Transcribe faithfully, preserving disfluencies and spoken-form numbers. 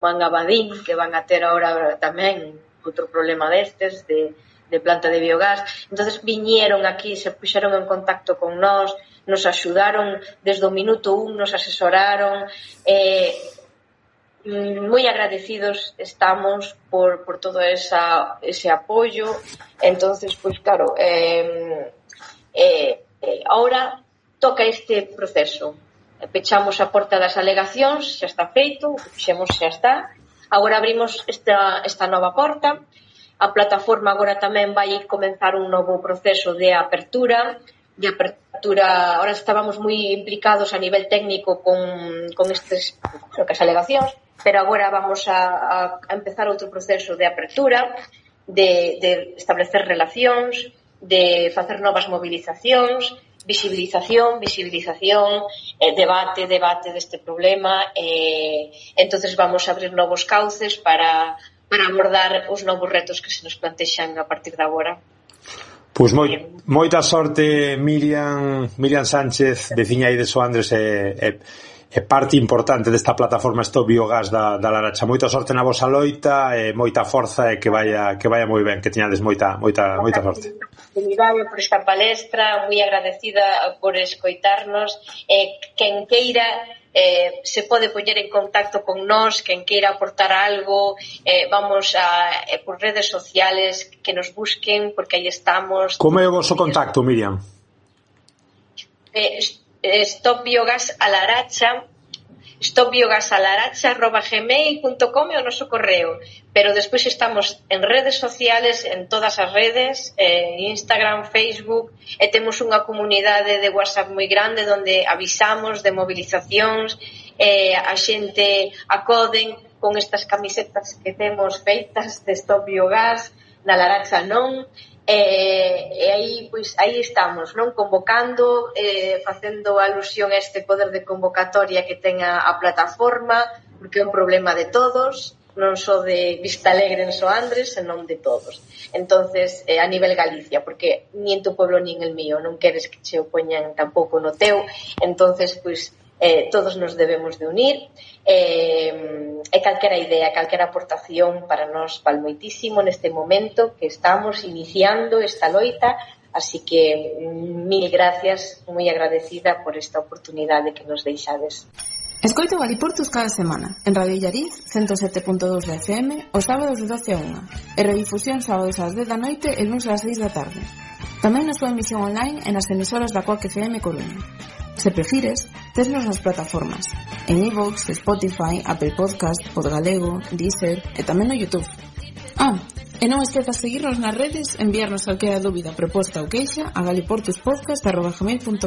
van a Badín, que van a ter ahora tamén outro problema destes, de, de planta de biogás. Entonces viñeron aquí, se puxeron en contacto con nós, nos axudaron desde o minuto un, nos asesoraron, eh, moi agradecidos estamos por, por todo esa, ese apoio. Entonces, pues claro, eh, eh, eh, ahora toca este proceso. Pechamos a porta das alegacións, xa está feito, o que fixemos xa está. Agora abrimos esta, esta nova porta. A plataforma agora tamén vai comenzar un novo proceso de apertura, de apertura. Ahora estábamos moi implicados a nivel técnico con, con estes, con as alegacións, pero agora vamos a, a empezar outro proceso de apertura, de, de establecer relacións, de facer novas movilizacións, visibilización, visibilización, eh, debate, debate deste problema. Eh, entonces vamos a abrir novos cauces para, para abordar os novos retos que se nos plantexan a partir de agora. Pois moi, moita sorte, Miriam, Miriam Sánchez, veciña aí de Soandres e... e é parte importante desta plataforma Stop Biogás da, da Laracha. Moita sorte na vosa loita e moita forza e que vaya que vaya moi ben, que teñades moita moita moita sorte. Obrigada por esta palestra, moi agradecida por escoitarnos. Eh, quen queira eh, se pode poñer en contacto con nós, quen queira aportar algo, eh, vamos a eh, por redes sociales que nos busquen, porque aí estamos. Como é o voso contacto, Miriam? Eh, Stop Biogás a Laracha, stopbiogasalaracha arroba gmail punto com é o noso correo, pero despois estamos en redes sociales, en todas as redes, eh, Instagram, Facebook, e temos unha comunidade de WhatsApp moi grande onde avisamos de movilizacións, eh, a xente acoden con estas camisetas que temos feitas de Stop Biogás, na Laracha non. E, e aí, pois, aí estamos, non? Convocando, eh, facendo alusión a este poder de convocatoria que ten a, a plataforma, porque é un problema de todos, non só de Vistalegre en Soandres, senón de todos. Entonces, eh, a nivel Galicia, porque ni en tu pueblo ni en el mío, non queres que che opoñan tampouco no teu. Entonces, pois, eh, todos nos debemos de unir, eh, e calquera idea, calquera aportación para nós val moitísimo neste momento que estamos iniciando esta loita, así que mil gracias, moi agradecida por esta oportunidade que nos deixades. Escoito Galiportus cada semana en Radio Illariz ciento sete punto dos da F M os sábados de doce a unha e redifusión sábados ás dez da noite e luns ás seis da tarde. Tamén na súa emisión online en as emisoras da Coac F M Coruña. Se prefires, tesnos nas plataformas en iVoox, Spotify, Apple Podcast, Podgalego, Deezer e tamén no YouTube. Ah, e non esquezas seguirnos nas redes, enviarnos calquera dúbida, proposta ou queixa a galiportuspodcast arroba gmail punto com.